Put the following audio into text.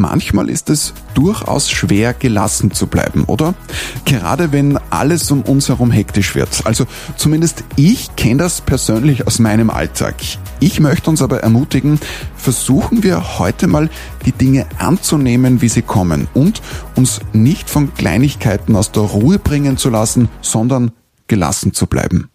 manchmal ist es durchaus schwer, gelassen zu bleiben, oder? Gerade wenn alles um uns herum hektisch wird. Also zumindest ich kenne das persönlich aus meinem Alltag. Ich möchte uns aber ermutigen, versuchen wir heute mal die Dinge anzunehmen, wie sie kommen und uns nicht von Kleinigkeiten aus der Ruhe bringen zu lassen, sondern gelassen zu bleiben.